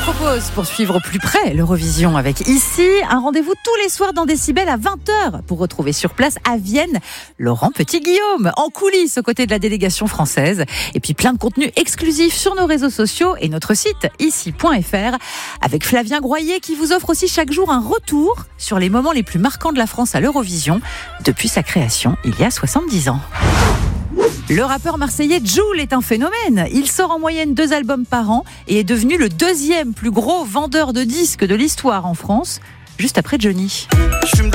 propose, pour suivre au plus près l'Eurovision avec Ici, un rendez-vous tous les soirs dans Décibel à 20h pour retrouver sur place à Vienne Laurent Petit-Guillaume en coulisses aux côtés de la délégation française. Et puis plein de contenus exclusifs sur nos réseaux sociaux et notre site ici.fr avec Flavien Groyer qui vous offre aussi chaque jour un retour sur les moments les plus marquants de la France à l'Eurovision depuis sa création il y a 70 ans. Le rappeur marseillais Jul est un phénomène. Il sort en moyenne 2 albums par an et est devenu le 2e plus gros vendeur de disques de l'histoire en France, juste après Johnny.